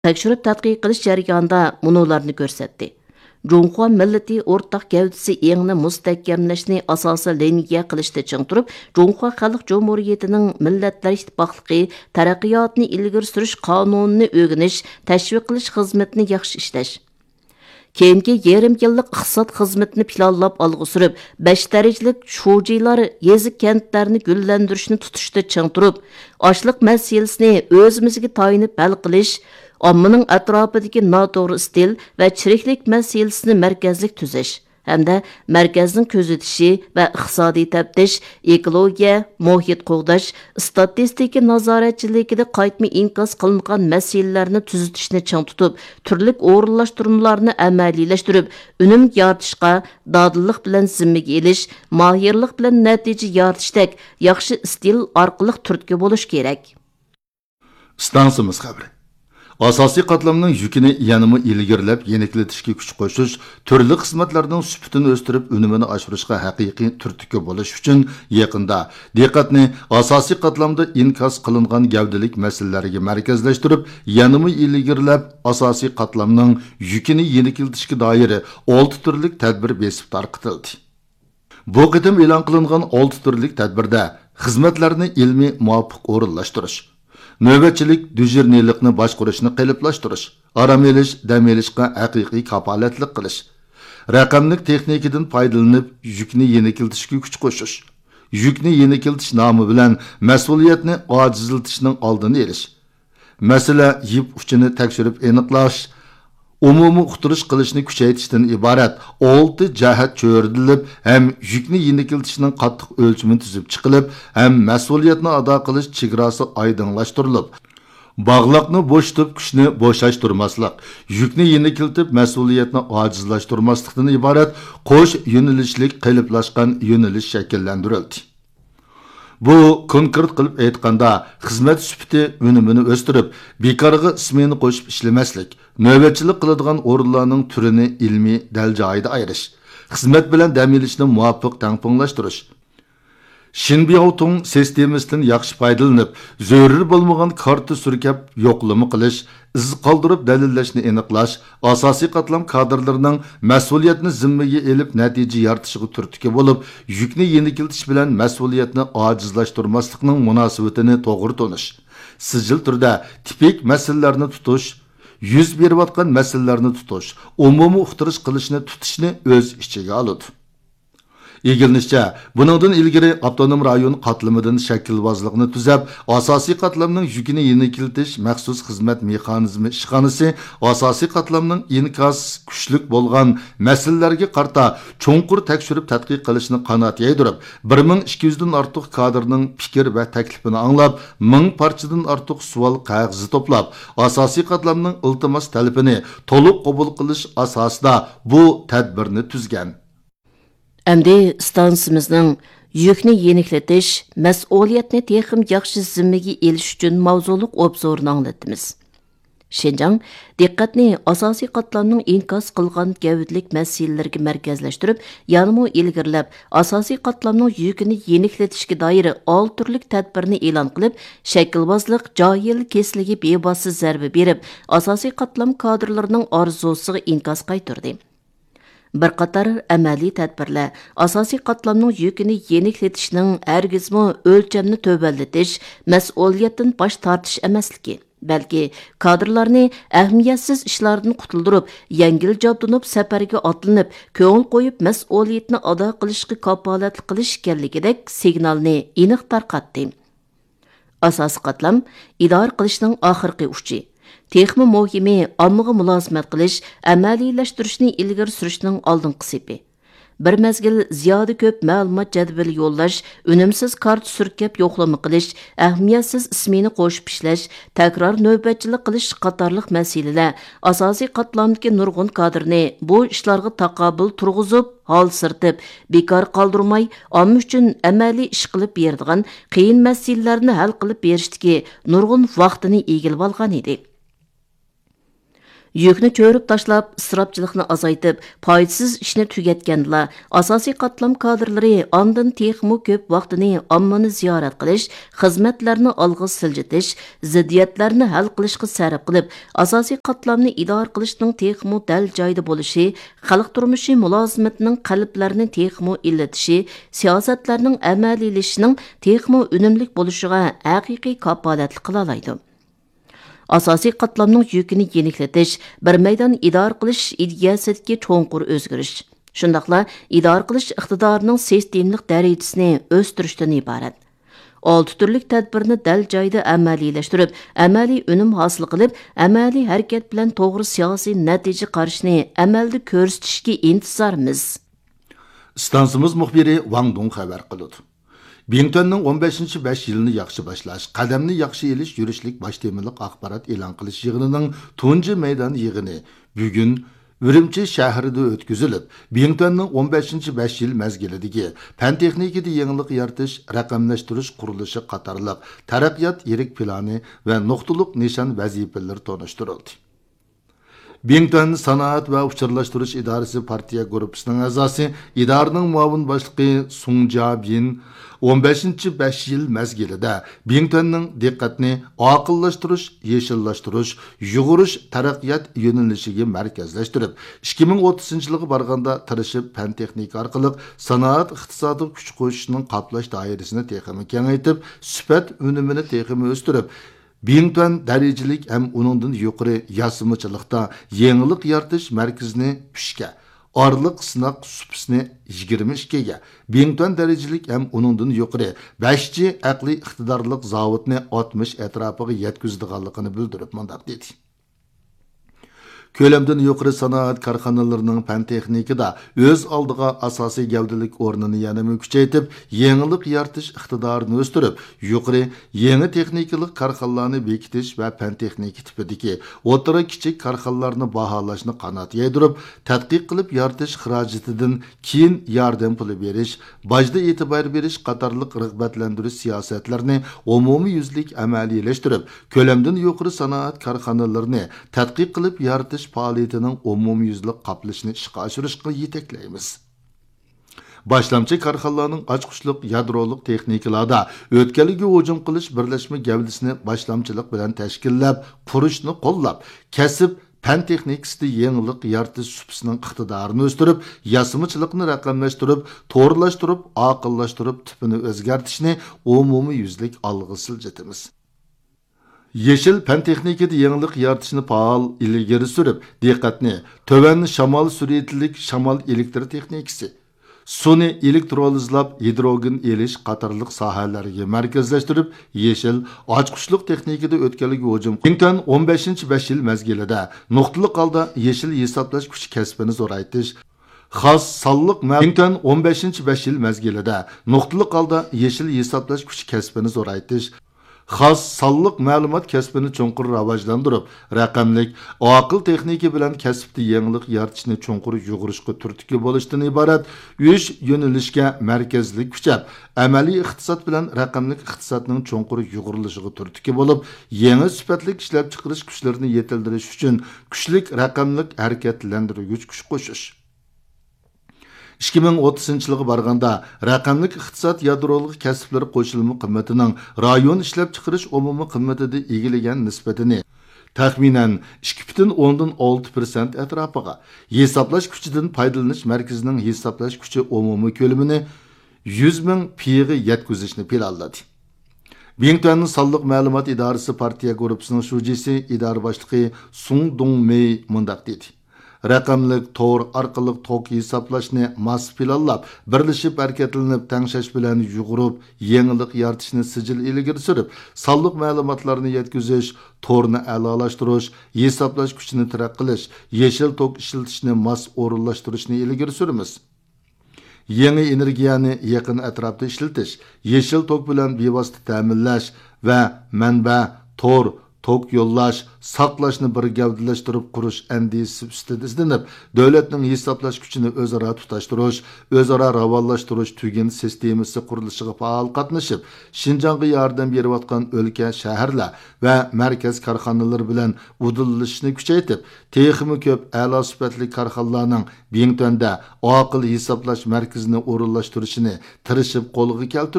Tekshirib tadqiq qilish jarayonida munolarni ko'rsatdi. Junxo millati o'rtaq gavdisi engni mustahkamlashni asosi liniya qilishda ching turib, Junxo Xalq Jumhuriyatining Millatlar Ittifoqligi taraqqiyotni ilgari surish qonunini o'rganish, tashviq qilish xizmatini yaxshi ishlash. Keyingi yarim yillik iqtisod xizmatini planlab olg'a surib, 5 darajalik sho'jilar yezi kentlarni gullantirishni tutishda ching turib, ochliq masalasini o'zimizga tayinib hal qilish, ommaning atrofidagi noto'g'ri stil va chiriklik masalasini markazlik tuzish hamda markazning ko'zatishi va iqtisodiy taftish, ekologiya, muhit qo'g'dash, statistika nazoratchiligida qaytma inkas qilingan masalalarni tuzitishni ching tutib, turli o'rinlashtirmalarni amaliylashtirib, unum yaratishga dadillik bilan zimmaga elish, mohirlik bilan natija yaratishdek yaxshi stil orqali turtki bo'lish kerak. Stansimiz xabari. Asosiy qatlamning yukini yanama ilgirlab yeniklatishga kuch qo'shish, turli xizmatlarning sifatini o'stirib, unumini oshirishga haqiqiy turtki bo'lish uchun yaqinda diqqatni asosiy qatlamda inkas qilingan gavdalik masalalarga markazlashtirib, yanama ilgirlab asosiy qatlamning yukini yeniklatishga doir 6 turli tadbir besib tarqitildi. Bu qitim e'lon qilingan 6 turli tadbirda xizmatlarni ilmiy muvofiq o'rinlashtirish, navbatchilik dujurnilikni boshqarishni qaliblashtirish, aram elish, dam elishga haqiqiy kapolatlik qilish, raqamlik texnikadan foydalanib yukni yenikiltishga kuch qo'shish, yukni yenikiltish nomi bilan mas'uliyatni ojizlatishning oldini olish, masala yip uchini tekshirib aniqlash, umumiy uqtirish qilishni kuchaytirishdan iborat 6 jihat cho'rilib, ham yukni yenikiltishning qattiq o'lchimini tuzib chiqilib, ham mas'uliyatni ado qilish chegarasi oydinlashtirilib, bog'liqni bo'shtib kuchni bo'shashtirmaslik, yukni yenikiltib mas'uliyatni ojizlashtirmaslikdan iborat qo'sh yo'nalishlik qiliplashgan yo'nalish shakllantirildi. Bu konkret qilib aytganda xizmat sifati unumini o'stirib, bekorga ismini qo'shib ishlamaslik, navbatchilik qiladigan o'rinlarning turini ilmiy dal joyida ayirish, xizmat bilan dam olishni muvofiq tangpinglashtirish, Shinbiaotung sistemasidan yaxshi foydalanib, zarur bo'lmagan karta surkab yo'qlama qilish, iz qoldirib dalillashni aniqlash, asosiy qatlam kadrlarining mas'uliyatni zimmaga elib natija yaratishiga turtki bo'lib, yukni yenikiltish bilan mas'uliyatni ojizlashtirmaslikning munosabatini to'g'ri tonish, sijil turda tipik masalalarni tutish, yuz berayotgan masalalarni tutish, umumiy uqtirish qilishni tutishni o'z ichiga oladi. Egilnishcha, buningdan ilgari avtonom rayon qatlamidan shaklbozlikni tuzab, asosiy qatlamning yukini yenikiltish maxsus xizmat mexanizmi ishxonasi asosiy qatlamning inkas kuchlik bo'lgan masalalarga qarta cho'nqur tekshirib tadqiq qilishni qanot yaydirib, 1200 dan ortiq kadrning fikr va taklifini anglab, 1000 parchadan ortiq savol qog'ozi to'plab, asosiy qatlamning iltimos talabini to'liq qabul qilish asosida bu tadbirni tuzgan. Әмді станцымыздың yükni yenikletish, mas'uliyatni texim yaxshi zimmaga elish uchun mavzuliq obzorni anglatamiz. Şinjan, diqqatni asosiy qatlamning inkas qilgan gavdlik masalalarga markazlashtirib, yanımı ilgirlab, asosiy qatlamning yükini yenikletishga doir 6 turlik tadbirni e'lon qilib, shaklbozlik, jahil kesligi bevosita zarba berib, asosiy qatlam kadrlarining orzusiga inkas qaytirdi. Bir qator amaliy tadbirlar asosiy qatlamning yukini yenikletishning hargizmi o'lchamni tövballatish, mas'uliyatdan bosh tortish emasligi, balki kadrlarni ahamiyatsiz ishlardan qutuldirib, yengil joblanib safarga otlanib, ko'ngil qo'yib mas'uliyatni ado qilishga kapolatlik qilish ekanligidek signalni aniq tarqatdi. Asosiy qatlam idora qilishning oxirgi uchi. Texmi muhimi ommaga mulozimat qilish, amaliylashtırishni ilgari surishning oldingi sepi. Bir mezgil ziyoda ko'p ma'lumot jadvali yo'llash, unumsiz kart surkab yo'qlama qilish, ahamiyatsiz ismini qo'shib ishlash, takror navbatchilik qilish qatorliq masalalar asosiy qatlamdagi nurg'un kadrni bu ishlarga taqobil turg'izib, hol sirtib, bekor qoldirmay, omma uchun amaliy ish qilib beradigan qiyin masalalarni hal qilib berishdagi nurg'un vaqtini egilib olgan edi. Yükni körüp taşlap, ısrapçılıqni azaytib, foydasiz ishni tugatgandilar. Asosiy qatlam kadrlari ondan texmu ko'p vaqtini ommani ziyorat qilish, xizmatlarni olg'a siljitish, ziddiyatlarni hal qilishga sarf qilib, asosiy qatlamni idora qilishning texmu dal joyida bo'lishi, xalq turmushi mulozimatining qalblarini texmu illatishi, siyosatlarning amaliylashining texmu unumli bo'lishiga haqiqiy kapolatlik qila oladi. Asosiy qatlamning yukini yeniklatish, bir maydon idora qilish ideyasidagi cho'nqur o'zgarish. Shundaqla idora qilish iqtidorining sistemlik darajasini o'stirishdan iborat. 6 turlik tadbirni dal joyda amaliyleştirib, amaliy unum hosil qilib, amaliy harakat bilan to'g'ri siyosiy natija qarishni amalda ko'rsatishga intizormiz. Stansimiz muxbiri Wang Dong xabar qildi. Bingtonning 15-5 yilini yaxshi boshlash, qadamni yaxshi elish yurishlik bosh temiliq axborot e'lon qilish yig'inining tunji maydon yig'ini bugun Ürümçi shahrida o'tkazilib, Bingtonning 15-5 yil mezgilidagi fan texnikada yangilik yaratish, raqamlashtirish qurilishi qatorliq taraqqiyot yirik plani va nuqtaliq nishon vazifalari tonishtirildi. Bington sanoat va uchirlashtirish idorasi partiya guruhining a'zosi, idoraning muavin boshlig'i Sung Jabin 15-5 yil mezgilida Bingtonning diqqatni aqllashtirish, yeshillashtirish, yug'urish taraqqiyot yo'nalishiga markazlashtirib, 2030-yilga borganda tirishib fan texnika orqali sanoat iqtisodiy kuch qo'shishning qaplash doirasini texnik kengaytib, sifat unumini texnik o'stirib, Bington darajalik ham uningdan yuqori yasimichilikda yangilik yaratish markazini pishga, orliq sinoq supisini 22 ga, Bington darajalik ham uningdan yuqori 5chi aqliy iqtidorlik zavodni 60 atrofiga yetkazdiganligini bildirib mundaq dedi. Kölemden yuqori sanoat korxonalarining fan texnikada o'z oldiga asosiy gavdalik o'rnini yanada kuchaytirib, yangilik yaratish iqtidorini o'stirib, yuqori yangi texnikalik korxonalarni bekitish va fan texnika tipidagi o'rta kichik korxonalarni baholashni qanot yaydirib, tadqiq qilib yaratish xarajatidan keyin yordam puli berish, bajda e'tibor berish qatorliq rag'batlantirish siyosatlarini umumiy yuzlik amaliylashtirib, kölemden yuqori sanoat korxonalarini tadqiq qilib yaratish faoliyatining umumyuzlik qaplashini ishga oshirishga yetaklaymiz. Boshlamchi korxonalarning ochqushliq yadroliq texnikalarda o'tkaligi hujum qilish birlashma gavdasini boshlamchilik bilan tashkillab, qurishni qo'llab, kasb fan texnikasida yangilik yaratish supisining iqtidorini o'stirib, yasimichilikni raqamlashtirib, to'g'rilashtirib, aqllashtirib, tipini o'zgartishni umumiy yuzlik olg'a siljitimiz. Yeşil fan texnikada yangilik yaratishni faol ilgari surib, diqqatni töven shamol sur'atlik shamol elektr texnikasi, suni elektrolizlab hidrogen elish qatorliq sohalarga markazlashtirib, yeşil ochqushliq texnikada o'tkaligi hujum Bington 15-5 yil mezgilida nuqtaliq holda yeşil hisoblash kuchi kasbini zo'raytish, xos sonliq Bington 15-5 yil mezgilida nuqtaliq holda yeşil hisoblash kuchi kasbini zo'raytish, xos sonliq ma'lumot kasbini cho'nqur rivojlantirib, raqamlik aql texnika bilan kasbda yangilik yaratishni cho'nqur yug'urishga turtki bo'lishdan iborat 3 yo'nalishga markazlik kuchab, amaliy iqtisod bilan raqamlik iqtisodning cho'nqur yug'urilishiga turtki bo'lib, yangi sifatli ishlab chiqarish kuchlarini yetildirish uchun kuchlik raqamlik harakatlantiruvchi kuch qo'shish. 2030-yilga borganda raqamlik iqtisod yadroliq kasblar qo'shilma qimmatining rayon ishlab chiqarish umumiy qimmatida egilagan nisbatini taxminan 2,6% atrofiga, hisoblash kuchidan foydalanish markazining hisoblash kuchi umumiy ko'lamini 100,000 piga yetkazishni planladi. Bingtonning sonliq ma'lumot idorasi partiya guruhining shujisi idora boshlig'i Sung Dong-mei mundaq dedi. Raqamlik to'r orqali tok hisoblashni mas planlab, birlashib harakatlanib, tangshash bilan yug'urib, yangilik yaratishni sijil ilgari surib, sonliq ma'lumotlarni yetkazish, to'rni a'lolashtirish, hisoblash kuchini taraq qilish, yeşil tok ishlatishni mas o'rinlashtirishni ilgari suramiz. Yangi energiyani yaqin atrofda ishlatish, yeşil tok bilan bevosita ta'minlash va manba, to'r tok yo'llash, saqlashni bir gavdalashtirib qurish andisi ustida izlanib, davlatning hisoblash kuchini o'zaro tutashtirish, o'zaro rivojlashtirish tugan sistemasi qurilishiga faol qatnashib, Şinjanga yordam berayotgan o'lka, shaharlar va markaz korxonalar bilan udillashni kuchaytirib, texmi ko'p a'lo sifatli korxonalarning Bingtonda oqil hisoblash markazini o'rinlashtirishini tirishib qo'lga keltirdi.